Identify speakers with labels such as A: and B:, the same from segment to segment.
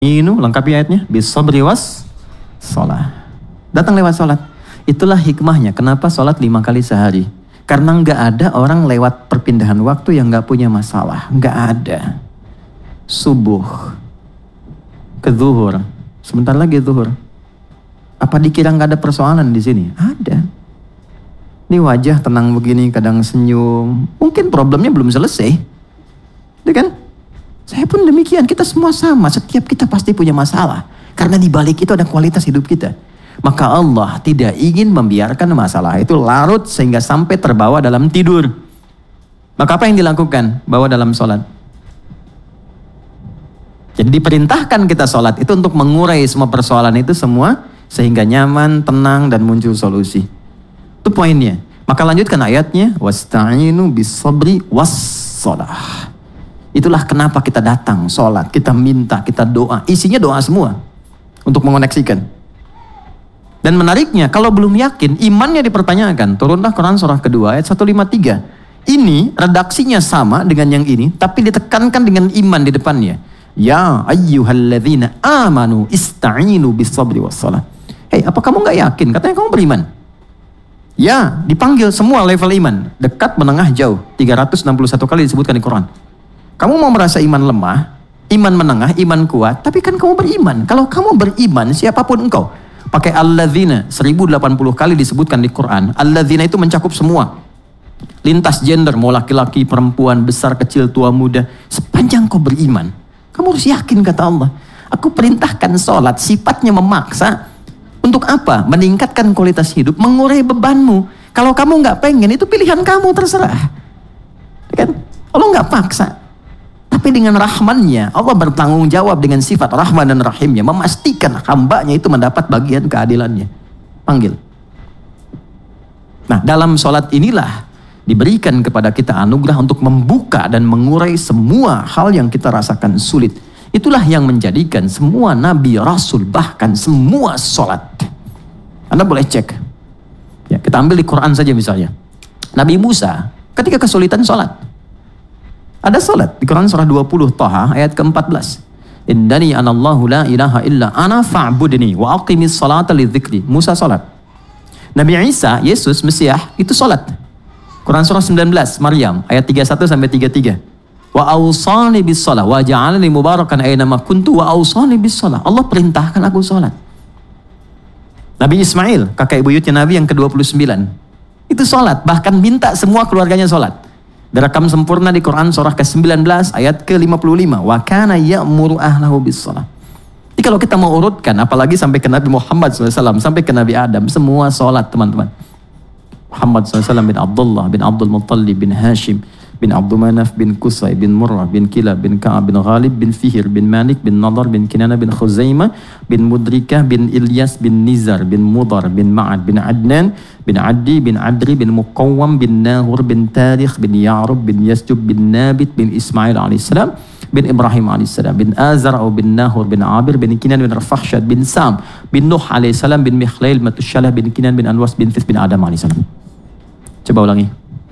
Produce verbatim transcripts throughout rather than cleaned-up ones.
A: Ini lengkapi ayatnya. Bisabri was sholat. Datang lewat sholat. Itulah hikmahnya. Kenapa sholat lima kali sehari? Karena nggak ada orang lewat perpindahan waktu yang nggak punya masalah. Nggak ada. Subuh ke zuhur. Sebentar lagi zuhur. Apa dikira nggak ada persoalan di sini? Ada. Ini wajah tenang begini, kadang senyum. Mungkin problemnya belum selesai. Itu kan? Saya pun demikian, kita semua sama, setiap kita pasti punya masalah. Karena di balik itu ada kualitas hidup kita. Maka Allah tidak ingin membiarkan masalah itu larut sehingga sampai terbawa dalam tidur. Maka apa yang dilakukan? Bawa dalam sholat. Jadi diperintahkan kita sholat itu untuk mengurai semua persoalan itu semua. Sehingga nyaman, tenang, dan muncul solusi. Itu poinnya. Maka lanjutkan ayatnya. Wasta'inu bis-sabri was-sholah. Itulah kenapa kita datang, sholat, kita minta, kita doa. Isinya doa semua. Untuk mengoneksikan. Dan menariknya, kalau belum yakin, imannya dipertanyakan. Turunlah Quran surah kedua ayat seratus lima puluh tiga. Ini redaksinya sama dengan yang ini, tapi ditekankan dengan iman di depannya. Ya ayyuhalladzina amanu ista'inu bis-sabri was-sholah. Hei, apa kamu gak yakin? Katanya kamu beriman. Ya, dipanggil semua level iman. Dekat, menengah, jauh. tiga ratus enam puluh satu kali disebutkan di Quran. Kamu mau merasa iman lemah, iman menengah, iman kuat, tapi kan kamu beriman. Kalau kamu beriman, siapapun engkau. Pakai alladzina, seribu delapan puluh kali disebutkan di Quran. Alladzina itu mencakup semua. Lintas gender, mau laki-laki, perempuan, besar, kecil, tua, muda. Sepanjang kau beriman, kamu harus yakin kata Allah. Aku perintahkan sholat, sifatnya memaksa. Untuk apa? Meningkatkan kualitas hidup, mengurai bebanmu. Kalau kamu gak pengen, itu pilihan kamu, terserah. Kan? Allah gak paksa. Tapi dengan rahmannya, Allah bertanggung jawab dengan sifat rahman dan rahimnya. Memastikan hambanya itu mendapat bagian keadilannya. Panggil. Nah, dalam sholat inilah diberikan kepada kita anugerah untuk membuka dan mengurai semua hal yang kita rasakan sulit. Itulah yang menjadikan semua nabi, rasul, bahkan semua sholat. Anda boleh cek. Ya, kita ambil di Quran saja misalnya. Nabi Musa ketika kesulitan sholat. Ada salat di Quran surah dua puluh Taha ayat ke empat belas. Innani anallahu la ilaha illa ana fa'budni wa aqimis salata lidzikri. Musa salat. Nabi Isa, Yesus, Mesiah itu salat. Quran surah sembilan belas Maryam ayat tiga puluh satu sampai tiga puluh tiga. Wa awsani bis shalah wa ja'alani mubarakan aina ma kuntu wa awsani bis shalah. Allah perintahkan aku salat. Nabi Ismail, kakek buyutnya Nabi yang ke dua puluh sembilan. Itu salat, bahkan minta semua keluarganya salat. Direkam sempurna di Quran surah ke sembilan belas ayat ke lima puluh lima. Wa kana ya'muru ahlahu bis-shalah. Jadi kalau kita mau urutkan, apalagi sampai ke Nabi Muhammad shallallahu alaihi wasallam, sampai ke Nabi Adam, semua sholat teman-teman. Muhammad shallallahu alaihi wasallam bin Abdullah, bin Abdul Muttalib, bin Hashim, bin Abdul Manaf, bin Qusay, bin Murrah, bin Kilab, bin Ka'ab, bin Ghalib, bin Fihir, bin Malik, bin Nadar, bin Kinana, bin Khuzaimah, bin Mudrikah, bin Ilyas, bin Nizar, bin Mudar, bin Ma'ad, bin Adnan, bin Addi, bin Adri, bin Muqawwam, bin Nahur, bin Tarikh, bin Ya'rub, bin Yasjub, bin Nabit, bin Ismail alaihissalam, bin Ibrahim alaihissalam, bin Azar, bin Nahur, bin Abir, bin Kinan, bin Rafahsyad, bin Sam, bin Nuh alaihissalam, bin Mikhlail, Matusyalah, bin Kinan, bin Anwas, bin Fis, bin Adam alaihissalam. Coba ulangi.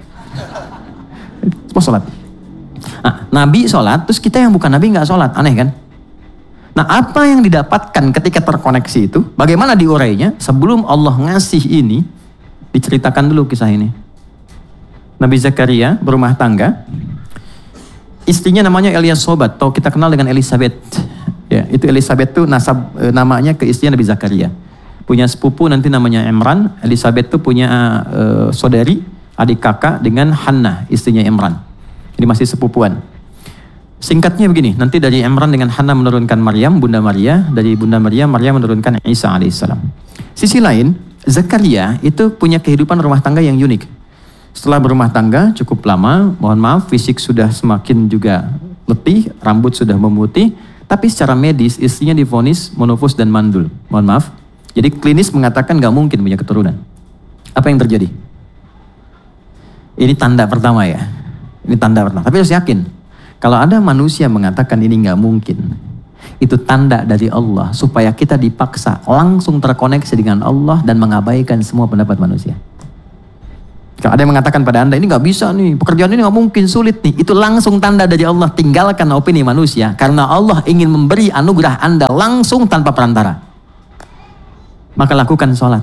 A: Semua sholat. Nah, Nabi sholat, terus kita yang bukan Nabi nggak sholat, aneh kan? Nah, apa yang didapatkan ketika terkoneksi itu? Bagaimana diurainya? Sebelum Allah ngasih ini, diceritakan dulu kisah ini. Nabi Zakaria berumah tangga, istrinya namanya Eliasobat, atau kita kenal dengan Elizabeth. Ya, itu Elizabeth tuh nasab e, namanya ke istrinya Nabi Zakaria. Punya sepupu nanti namanya Imran. Elizabeth tuh punya e, saudari, adik kakak dengan Hannah, istrinya Imran. Ini masih sepupuan. Singkatnya begini, nanti dari Imran dengan Hannah menurunkan Maryam, Bunda Maria. Dari Bunda Maria, Maryam menurunkan Isa alaihissalam. Sisi lain, Zakaria itu punya kehidupan rumah tangga yang unik. Setelah berumah tangga cukup lama, mohon maaf, fisik sudah semakin juga letih, rambut sudah memutih, tapi secara medis istrinya divonis monofus dan mandul. Mohon maaf. Jadi klinis mengatakan gak mungkin punya keturunan. Apa yang terjadi? Ini tanda pertama ya. Ini tanda pertama. Tapi harus yakin. Kalau ada manusia mengatakan ini gak mungkin. Itu tanda dari Allah. Supaya kita dipaksa langsung terkoneksi dengan Allah dan mengabaikan semua pendapat manusia. Kalau Kalau ada yang mengatakan pada Anda, ini nggak bisa nih, pekerjaan ini nggak mungkin, sulit nih. Itu langsung tanda dari Allah, tinggalkan opini manusia. Karena Allah ingin memberi anugerah Anda langsung tanpa perantara. Maka lakukan sholat.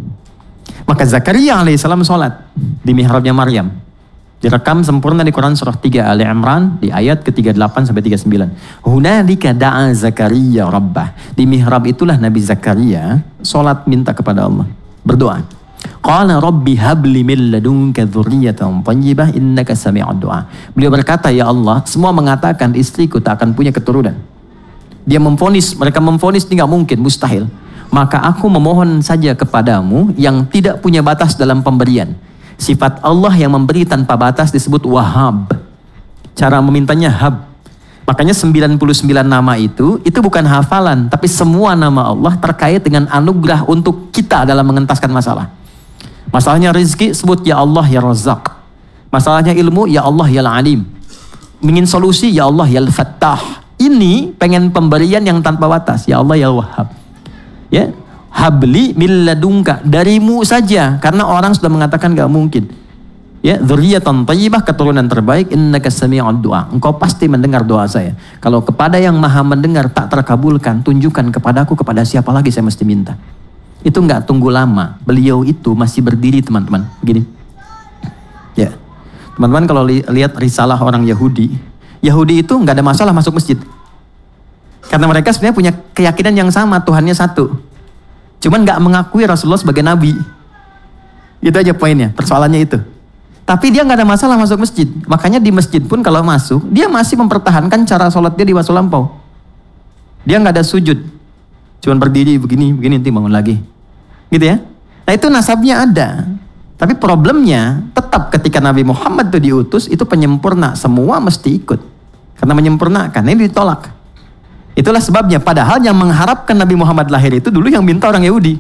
A: Maka Zakaria alaihissalam sholat di mihrabnya Maryam. Direkam sempurna di Quran surah tiga Ali Imran di ayat ke tiga puluh delapan sampai tiga puluh sembilan. Hunalika da'a Zakaria rabbah. Di mihrab itulah Nabi Zakaria sholat minta kepada Allah, berdoa. Qala rabbi habli min ladunka dzurriyyatan thayyibah innaka sami'ud du'a. Beliau berkata, ya Allah, semua mengatakan istriku tak akan punya keturunan. Dia memvonis, mereka memvonis ini nggak mungkin, mustahil. Maka aku memohon saja kepadamu yang tidak punya batas dalam pemberian. Sifat Allah yang memberi tanpa batas disebut Wahhab. Cara memintanya hab. Makanya sembilan puluh sembilan nama itu, itu bukan hafalan, tapi semua nama Allah terkait dengan anugerah untuk kita dalam mengentaskan masalah. Masalahnya rezeki, sebut ya Allah ya Razzaq. Masalahnya ilmu, ya Allah ya Alim. Ingin solusi, ya Allah ya Fattah. Ini pengen pemberian yang tanpa batas, ya Allah ya Wahhab. Ya, habli min ladunka, darimu saja, karena orang sudah mengatakan gak mungkin. Ya, dzurriyyatan thayyibah, keturunan terbaik, innaka sami'ud du'a. Engkau pasti mendengar doa saya. Kalau kepada yang maha mendengar tak terkabulkan, tunjukkan kepadaku kepada siapa lagi saya mesti minta. Itu nggak tunggu lama. Beliau itu masih berdiri, teman-teman. Begini. Ya, teman-teman kalau li lihat risalah orang Yahudi, Yahudi itu nggak ada masalah masuk masjid. Karena mereka sebenarnya punya keyakinan yang sama, Tuhannya satu. Cuman nggak mengakui Rasulullah sebagai nabi. Itu aja poinnya, persoalannya itu. Tapi dia nggak ada masalah masuk masjid. Makanya di masjid pun kalau masuk, dia masih mempertahankan cara sholat dia di masa lampau. Dia nggak ada sujud. Cuman berdiri begini, begini, nanti bangun lagi. Gitu ya. Nah itu nasabnya ada. Tapi problemnya tetap ketika Nabi Muhammad itu diutus, itu penyempurna. Semua mesti ikut. Karena menyempurnakan, ini ditolak. Itulah sebabnya, padahal yang mengharapkan Nabi Muhammad lahir itu dulu yang minta orang Yahudi.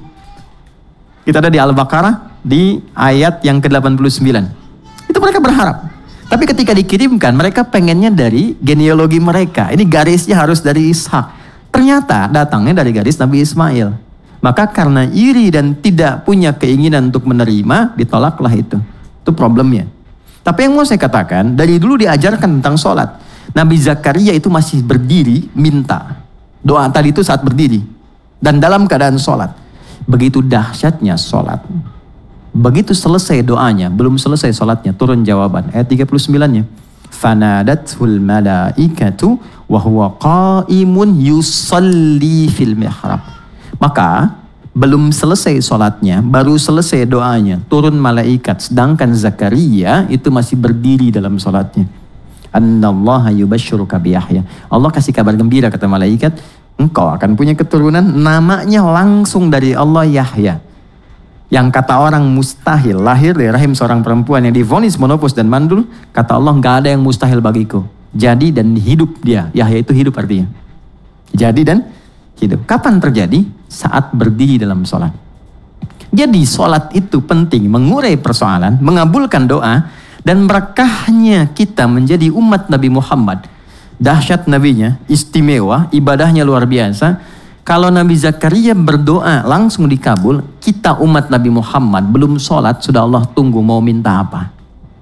A: Kita ada di Al-Baqarah, di ayat yang ke delapan puluh sembilan. Itu mereka berharap. Tapi ketika dikirimkan, mereka pengennya dari genealogi mereka. Ini garisnya harus dari Ishak. Ternyata datangnya dari garis Nabi Ismail. Maka karena iri dan tidak punya keinginan untuk menerima, ditolaklah itu. Itu problemnya. Tapi yang mau saya katakan, dari dulu diajarkan tentang sholat. Nabi Zakaria itu masih berdiri, minta. Doa tadi itu saat berdiri. Dan dalam keadaan sholat. Begitu dahsyatnya sholat. Begitu selesai doanya, belum selesai sholatnya, turun jawaban. Ayat tiga puluh sembilan-nya. Fanadathul malaikatu wa huwa qaimun yusalli fil mihrab. Maka belum selesai sholatnya, baru selesai doanya, turun malaikat. Sedangkan Zakaria itu masih berdiri dalam sholatnya. Annallaha yubashshiruka biyahya. Allah kasih kabar gembira, kata malaikat, engkau akan punya keturunan, namanya langsung dari Allah Yahya. Yang kata orang mustahil lahir dari rahim seorang perempuan yang divonis monopause dan mandul, kata Allah gak ada yang mustahil bagiku. Jadi dan hidup dia. Yahya itu hidup artinya. Jadi dan hidup. Kapan terjadi? Saat berdiri dalam sholat. Jadi sholat itu penting, mengurai persoalan, mengabulkan doa, dan berkahnya kita menjadi umat Nabi Muhammad. Dahsyat nabinya, istimewa, ibadahnya luar biasa. Kalau Nabi Zakaria berdoa langsung dikabul, kita umat Nabi Muhammad belum sholat, sudah Allah tunggu mau minta apa.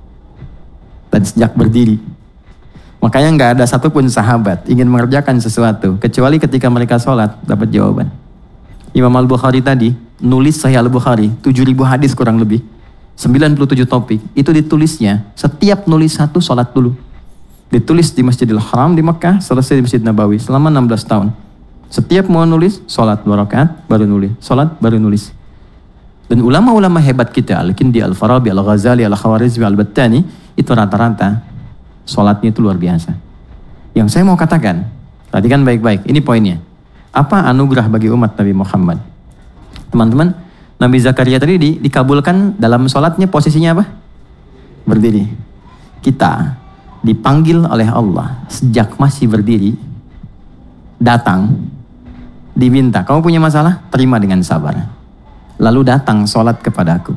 A: Dan sejak berdiri. Makanya nggak ada satupun sahabat ingin mengerjakan sesuatu, kecuali ketika mereka sholat dapat jawaban. Imam Al-Bukhari tadi nulis Sahih Al-Bukhari, tujuh ribu hadis kurang lebih. sembilan puluh tujuh topik, itu ditulisnya, setiap nulis satu sholat dulu. Ditulis di Masjidil Haram di Mekah, selesai di Masjid Nabawi, selama enam belas tahun. Setiap mau nulis, sholat dua rakaat, baru nulis. Sholat, baru nulis. Dan ulama-ulama hebat kita, Al-Kindi, Al-Farabi, Al-Ghazali, Al-Khawarizmi, Al-Battani, itu rata-rata, sholatnya itu luar biasa. Yang saya mau katakan, perhatikan baik-baik, ini poinnya. Apa anugerah bagi umat Nabi Muhammad? Teman-teman, Nabi Zakaria tadi di, dikabulkan dalam sholatnya posisinya apa? Berdiri. Kita dipanggil oleh Allah sejak masih berdiri, datang, diminta, kamu punya masalah? Terima dengan sabar. Lalu datang sholat kepadaku.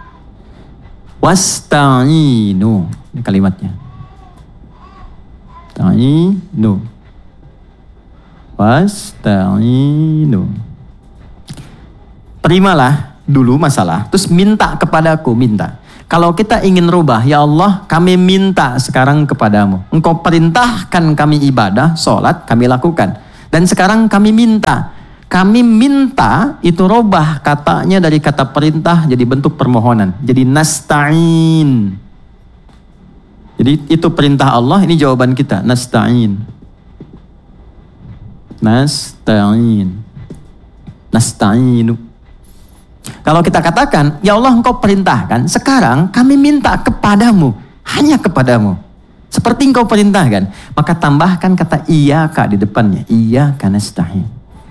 A: Wasta'inu, ini kalimatnya. Ta'inu. Wasta'inu. Terimalah dulu masalah, terus minta kepadaku, minta. Kalau kita ingin rubah, ya Allah kami minta sekarang kepadamu. Engkau perintahkan kami ibadah, sholat, kami lakukan. Dan sekarang kami minta. Kami minta itu rubah katanya dari kata perintah jadi bentuk permohonan. Jadi nasta'in. Jadi itu perintah Allah, ini jawaban kita. Nasta'in. Nasta'in. Nasta'inu. Kalau kita katakan, ya Allah engkau perintahkan, sekarang kami minta kepadamu, hanya kepadamu. Seperti engkau perintahkan, maka tambahkan kata iyyaka di depannya. Iyyaka nasta'in.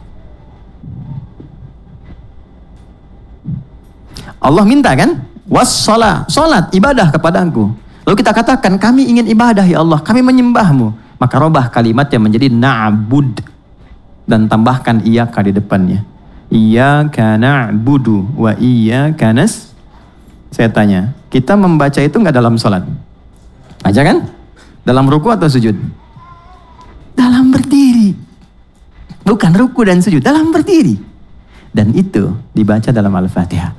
A: Allah minta kan? Wassalah, salat, ibadah kepadaku. Lalu kita katakan, kami ingin ibadah ya Allah, kami menyembahmu. Maka robah kalimatnya menjadi na'bud. Dan tambahkan iyyaka di depannya. Iyyaka na'budu wa iyyaka nas. Saya tanya, kita membaca itu enggak dalam salat? Baca kan? Dalam ruku atau sujud? Dalam berdiri. Bukan ruku dan sujud, dalam berdiri. Dan itu dibaca dalam Al-Fatihah.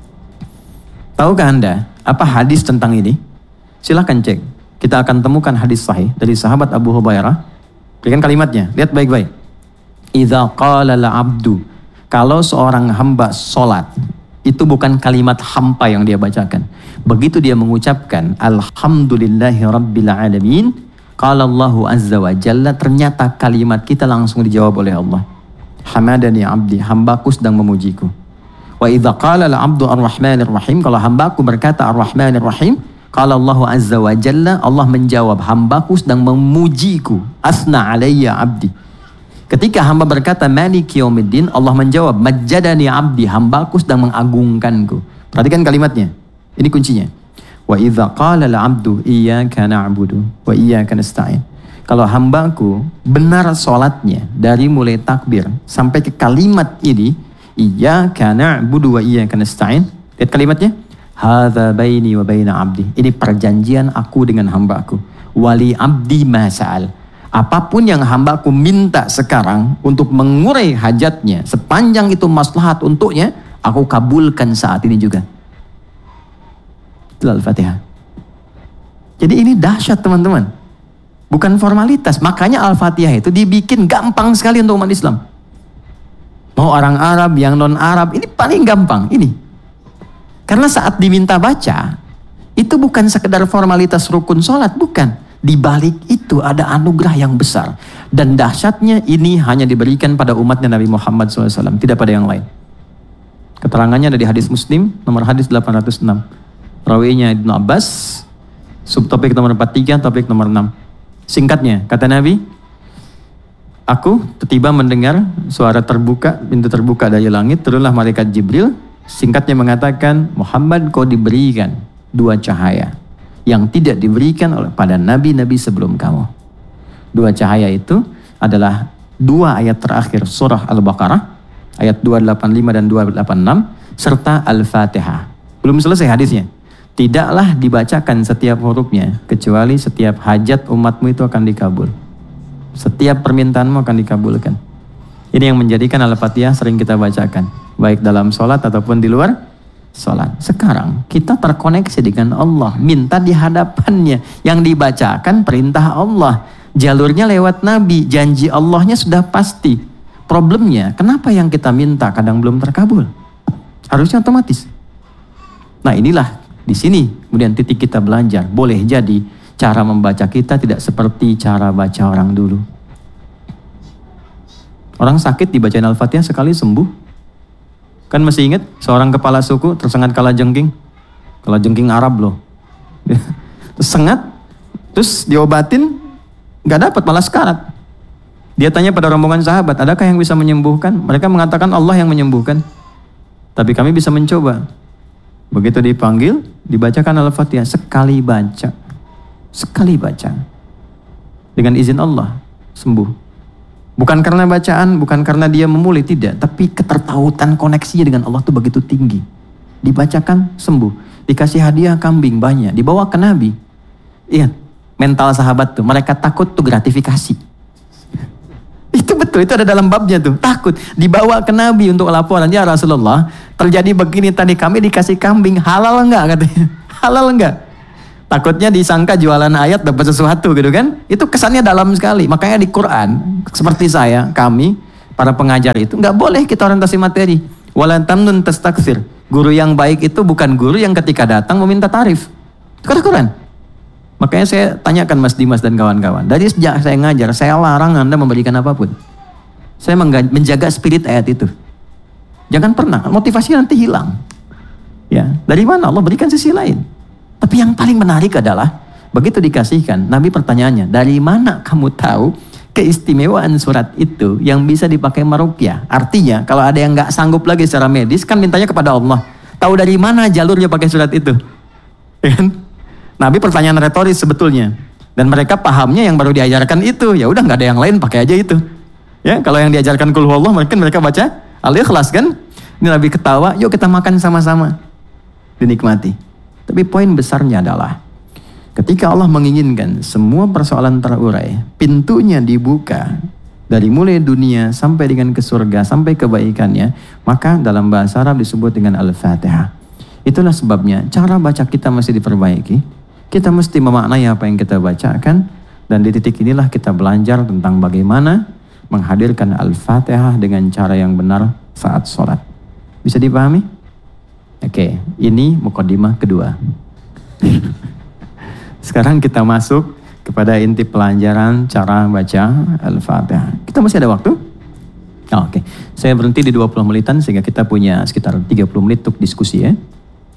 A: Tahukah Anda apa hadis tentang ini? Silahkan cek. Kita akan temukan hadis sahih dari sahabat Abu Hurairah. Berikan kalimatnya, lihat baik-baik. Idza qala al-'abdu, kalau seorang hamba sholat, itu bukan kalimat hampa yang dia bacakan. Begitu dia mengucapkan Alhamdulillahi Rabbil Alamin, qala Allahu Azza wa Jalla, ternyata kalimat kita langsung dijawab oleh Allah. Hamadani abdi, hambaku sedang memujiku. Wa idza qala al-'abdu ar-Rahmanir Rahim, kalau hambaku berkata ar-Rahmanir Rahim, qala Allahu Azza wa Jalla, Allah menjawab hambaku sedang memujiku. Asna alayya abdi. Ketika hamba berkata Maliki yaumiddin, Allah menjawab majjadani abdi, hambaku sedang mengagungkanku. Perhatikan kalimatnya. Ini kuncinya. Wa idza qala al-'abdu iyyaka na'budu wa iyyaka nasta'in. Kalau hambaku benar salatnya dari mulai takbir sampai ke kalimat ini, iyyaka na'budu wa iyyaka nasta'in. Lihat kalimatnya. Hadza baini wa baina 'abdi. Ini perjanjian aku dengan hambaku. Wali 'abdi ma sa'al. Apapun yang hambaku minta sekarang untuk mengurai hajatnya, sepanjang itu maslahat untuknya, aku kabulkan saat ini juga. Itu Al-Fatihah. Jadi ini dahsyat teman-teman. Bukan formalitas. Makanya Al-Fatihah itu dibikin gampang sekali untuk umat Islam. Mau orang Arab, yang non-Arab, ini paling gampang. Ini. Karena saat diminta baca, itu bukan sekedar formalitas rukun sholat, bukan. Di balik itu ada anugerah yang besar. Dan dahsyatnya ini hanya diberikan pada umatnya Nabi Muhammad shallallahu alaihi wasallam. Tidak pada yang lain. Keterangannya ada di hadis Muslim, nomor hadis delapan ratus enam. Rawinya Ibnu Abbas, subtopik nomor empat puluh tiga, topik nomor enam. Singkatnya, kata Nabi, aku tiba mendengar suara terbuka, pintu terbuka dari langit, turunlah malaikat Jibril. Singkatnya mengatakan, Muhammad kau diberikan dua cahaya yang tidak diberikan oleh pada nabi-nabi sebelum kamu. Dua cahaya itu adalah dua ayat terakhir surah Al-Baqarah, ayat dua ratus delapan puluh lima dan dua ratus delapan puluh enam, serta Al-Fatihah. Belum selesai hadisnya. Tidaklah dibacakan setiap hurufnya, kecuali setiap hajat umatmu itu akan dikabul. Setiap permintaanmu akan dikabulkan. Ini yang menjadikan Al-Fatihah sering kita bacakan, baik dalam sholat ataupun di luar sholat. Sekarang kita terkoneksi dengan Allah, minta di hadapannya, yang dibacakan perintah Allah, jalurnya lewat Nabi, janji Allahnya sudah pasti. Problemnya, kenapa yang kita minta kadang belum terkabul? Harusnya otomatis. Nah inilah di sini kemudian titik kita belajar. Boleh jadi cara membaca kita tidak seperti cara baca orang dulu. Orang sakit dibacain Al-Fatihah sekali sembuh. Kan masih ingat seorang kepala suku tersengat kalajengking. Kalajengking Arab loh. Terus sengat, terus diobatin, gak dapat, malah sekarat. Dia tanya pada rombongan sahabat, adakah yang bisa menyembuhkan? Mereka mengatakan Allah yang menyembuhkan. Tapi kami bisa mencoba. Begitu dipanggil, dibacakan Al-Fatihah. Sekali baca. Sekali baca. Dengan izin Allah, sembuh. Bukan karena bacaan, bukan karena dia memulih, tidak. Tapi ketertautan koneksinya dengan Allah itu begitu tinggi. Dibacakan, sembuh. Dikasih hadiah kambing banyak, dibawa ke Nabi. Ingat, mental sahabat tuh, mereka takut tuh gratifikasi. Itu betul, itu ada dalam babnya tuh, takut. Dibawa ke Nabi untuk laporan, ya Rasulullah, terjadi begini tadi, kami dikasih kambing, halal enggak katanya? Halal enggak? Takutnya disangka jualan ayat dapat sesuatu gitu kan. Itu kesannya dalam sekali. Makanya di Quran, seperti saya, kami, para pengajar itu, nggak boleh kita orientasi materi. Wala tamnun tastakthir. Guru yang baik itu bukan guru yang ketika datang meminta tarif. Itu kata Quran. Makanya saya tanyakan Mas Dimas dan kawan-kawan. Dari sejak saya ngajar, saya larang Anda memberikan apapun. Saya menjaga spirit ayat itu. Jangan pernah, motivasinya nanti hilang. Ya, dari mana Allah berikan sisi lain. Tapi yang paling menarik adalah begitu dikasihkan, Nabi pertanyaannya, dari mana kamu tahu keistimewaan surat itu yang bisa dipakai meruqyah? Artinya kalau ada yang nggak sanggup lagi secara medis kan mintanya kepada Allah. Tahu dari mana jalurnya pakai surat itu? Ya kan? Nabi pertanyaan retoris sebetulnya. Dan mereka pahamnya yang baru diajarkan itu. Ya udah nggak ada yang lain, pakai aja itu. Ya, kalau yang diajarkan Qul Huwallah mungkin mereka baca Al-Ikhlas kan? Ini Nabi ketawa, yuk kita makan sama-sama. Dinikmati. Tapi poin besarnya adalah ketika Allah menginginkan semua persoalan terurai, pintunya dibuka dari mulai dunia sampai dengan ke surga, sampai kebaikannya, maka dalam bahasa Arab disebut dengan Al-Fatihah. Itulah sebabnya cara baca kita mesti diperbaiki. Kita mesti memaknai apa yang kita bacakan, dan di titik inilah kita belajar tentang bagaimana menghadirkan Al-Fatihah dengan cara yang benar saat sholat. Bisa dipahami? Oke, ini mukadimah kedua. Sekarang kita masuk kepada inti pelajaran cara baca Al-Fatihah. Kita masih ada waktu? Oh, Oke, saya berhenti di dua puluh menitan sehingga kita punya sekitar tiga puluh menit untuk diskusi ya.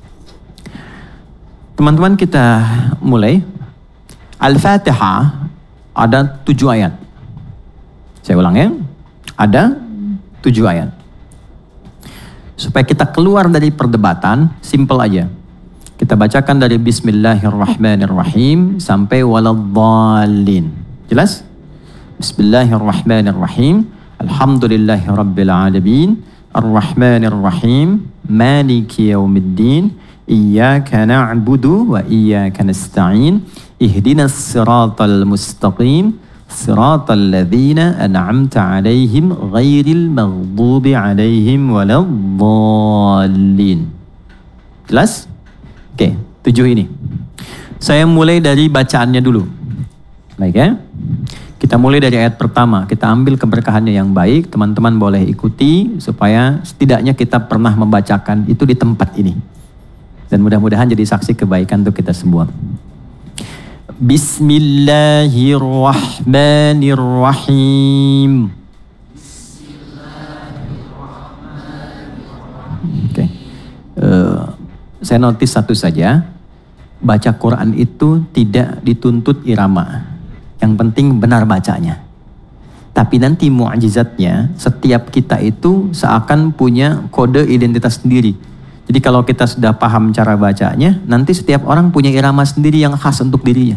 A: Teman-teman kita mulai. Al-Fatihah ada tujuh ayat. Saya ulang ya, ada tujuh ayat. Supaya kita keluar dari perdebatan, simple aja. Kita bacakan dari Bismillahirrahmanirrahim sampai Waladhdallin. Jelas? Bismillahirrahmanirrahim. Alhamdulillahirabbil alamin. Arrahmanirrahim. Maliki yaumiddin. Iyyaka na'budu wa iyyaka nasta'in. Ihdinas siratal mustaqim. Siratal ladzina an'amta 'alaihim ghairil maghdubi 'alaihim waladdallin. Jelas? Oke, tujuh ini. Saya mulai dari bacaannya dulu. Baik ya? Kita mulai dari ayat pertama. Kita ambil keberkahannya yang baik. Teman-teman boleh ikuti supaya setidaknya kita pernah membacakan itu di tempat ini. Dan mudah-mudahan jadi saksi kebaikan untuk kita semua. Bismillahirrahmanirrahim. Oke, okay. uh, saya notice satu saja, baca Quran itu tidak dituntut irama, yang penting benar bacanya. Tapi nanti mu'jizatnya, setiap kita itu seakan punya kode identitas sendiri. Jadi kalau kita sudah paham cara bacanya, nanti setiap orang punya irama sendiri yang khas untuk dirinya.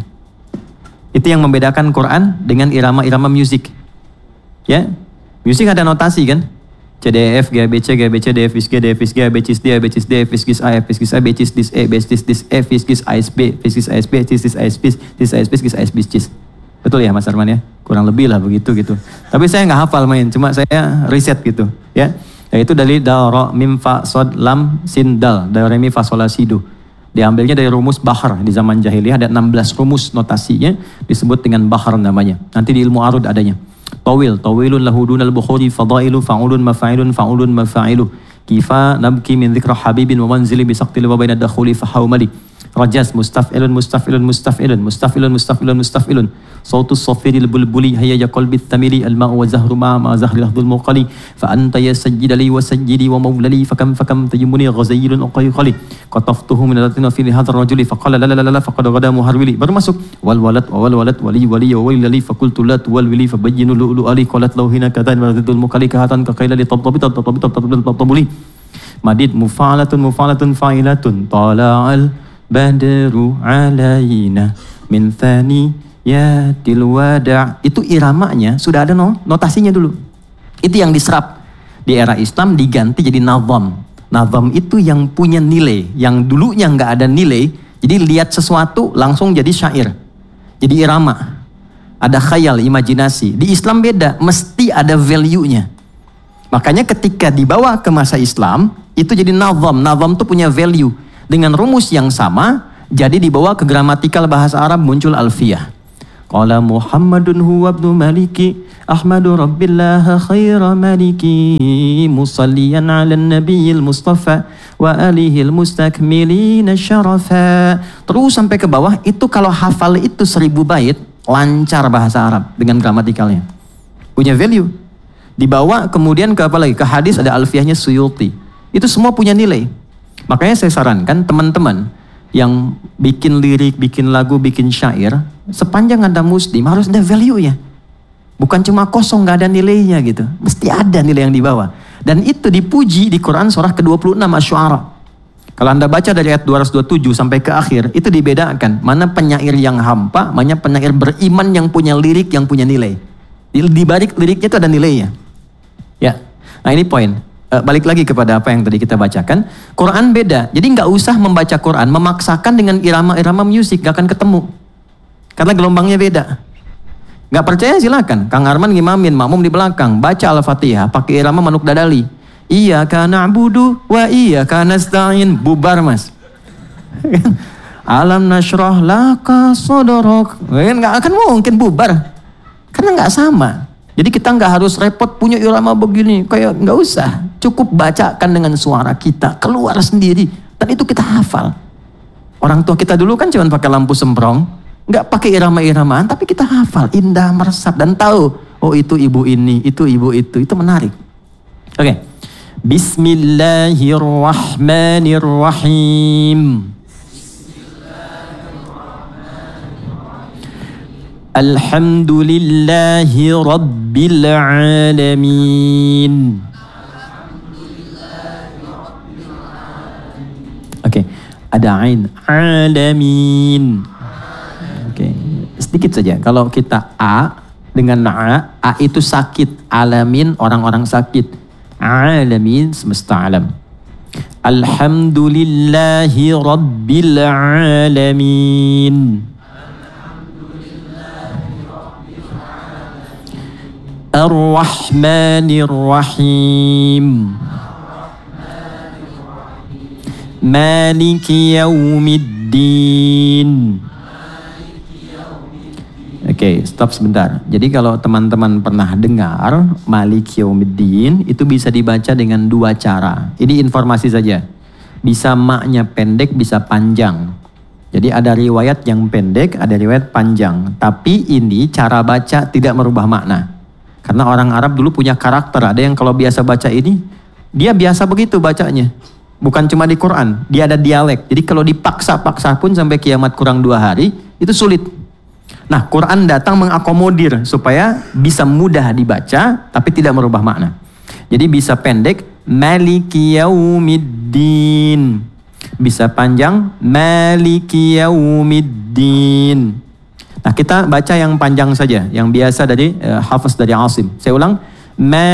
A: Itu yang membedakan Quran dengan irama-irama musik. Ya, musik ada notasi kan? C, D, E, F, G, B, C, G, B, C, D, F, G, D, F, G, A, B, C, D, A, B, C, D, F, G, A, F, G, A, B, C, D, E, B, C, D, E, F, G, A, S, B, F, G, A, S, B, C, D, A, S, B, C, D, A, S, B, C, A, S, B, C. Betul ya Mas Arman ya? Kurang lebih lah begitu gitu. Tapi saya nggak hafal main, cuma saya riset gitu ya. Yaitu dari da, ro, mim, fa, sod, lam, sin, dal. Da, re, mi, fa, sol, la, si, do. Diambilnya dari rumus bahar. Di zaman jahiliyah ada enam belas rumus notasinya. Disebut dengan bahar namanya. Nanti di ilmu arud adanya. Tawil. Tawilun lahudun al-bukhuri fadailu fa'ulun mafa'ilun fa'ulun mafa'ilu. Kifa nabki min dhikra habibin wa manzili bisaqtili wa baina dakhuli fahawmali. Rajas mustaf'ilun mustaf'ilun mustaf'ilun mustaf'ilun mustaf'ilun mustaf'ilun. Sautus safiril bulbuli hayya qalbi thamili al-ma'u wa zahru ma ma zahri lahdul muqali fa anta ya sajjidali wa sajjidi wa mawlali fakam fakam tajmuni ghazayilun uqayqali qataftuhu min alatina fi hadha ar-rajuli faqala la la la la faqad ghada muharwili. Baru masuk wal walad wal walad wali wali wa wali fa qultu la wal wili fa bayyinu lu ali qalat law hina katan wa radul muqali kahatan ka qaila li tabtabit tabtabit tabtabit tabtabuli. Madid mufa'alatun mufa'alatun fa'ilatun tala'al badru alaina min thani ya tilwada. Itu iramanya sudah ada no, notasinya dulu. Itu yang diserap di era Islam diganti jadi nazam. Nazam itu yang punya nilai, yang dulunya nggak ada nilai. Jadi lihat sesuatu langsung jadi syair, jadi irama. Ada khayal, imajinasi. Di Islam beda, mesti ada value-nya. Makanya ketika dibawa ke masa Islam itu jadi nazam. Nazam itu punya value. Dengan rumus yang sama, Jadi dibawa ke gramatikal bahasa Arab muncul alfiyah. Qala Muhammadun huwa ibnu maliki Ahmadu rabbillah khaira maliki musalliyan ala nabiyil mustafa wa alihil mustakmilina syarafa. Terus sampai ke bawah, itu kalau hafal itu seribu bait, lancar bahasa Arab dengan gramatikalnya. Punya value. Dibawa kemudian ke apa lagi? Ke hadis ada alfiyahnya Suyuti. Itu semua punya nilai. Makanya saya sarankan teman-teman yang bikin lirik, bikin lagu, bikin syair, sepanjang ada muslim harus ada value-nya. Bukan cuma kosong, gak ada nilainya gitu. Mesti ada nilai yang dibawa. Dan itu dipuji di Quran surah ke dua puluh enam Asy-Syu'ara. Kalau Anda baca dari ayat dua ratus dua puluh tujuh sampai ke akhir, itu dibedakan. Mana penyair yang hampa, mana penyair beriman yang punya lirik, yang punya nilai. Di, di balik liriknya itu ada nilainya. Ya, nah ini poin. Uh, balik lagi kepada apa yang tadi kita bacakan. Quran beda. Jadi nggak usah membaca Quran, memaksakan dengan irama-irama musik, nggak akan ketemu. Karena gelombangnya beda. Nggak percaya silakan. Kang Arman ngimamin, makmum di belakang. Baca Al-Fatihah, pakai irama Manuk Dadali. Iyyaka na'budu wa iyyaka nasta'in. Bubar mas. Alam nashrah laka sadrak. Nggak akan mungkin bubar. Karena nggak sama. Jadi kita nggak harus repot punya irama begini, kayak nggak usah. Cukup bacakan dengan suara kita, keluar sendiri. Dan itu kita hafal. Orang tua kita dulu kan cuma pakai lampu semprong, nggak pakai irama-iramaan, tapi kita hafal, indah, meresap, dan tahu, oh itu ibu ini, itu ibu itu, itu menarik. Oke, okay. Bismillahirrahmanirrahim. Alhamdulillahi Rabbil Alamin. Oke, okay. Ada ain. Alamin. Oke, okay. Sedikit saja. Kalau kita A dengan A, A itu sakit. Alamin, orang-orang sakit. Alamin, semesta alam. Alhamdulillahi Rabbil Alamin. Ar-Rahmanir-Rahim. Maliki Yaumiddin. Oke, okay, stop sebentar. Jadi kalau teman-teman pernah dengar Maliki Yaumiddin, itu bisa dibaca dengan dua cara. Ini informasi saja. Bisa maknya pendek, bisa panjang. Jadi ada riwayat yang pendek, ada riwayat panjang. Tapi ini cara baca tidak merubah makna. Karena orang Arab dulu punya karakter. Ada yang kalau biasa baca ini, dia biasa begitu bacanya. Bukan cuma di Quran, dia ada dialek. Jadi kalau dipaksa-paksa pun sampai kiamat kurang dua hari, itu sulit. Nah, Quran datang mengakomodir supaya bisa mudah dibaca, tapi tidak merubah makna. Jadi bisa pendek, Maliki Yaumiddin. Bisa panjang, Maliki Yaumiddin. Nah, kita baca yang panjang saja, yang biasa dari uh, hafaz dari Asim. Saya ulang,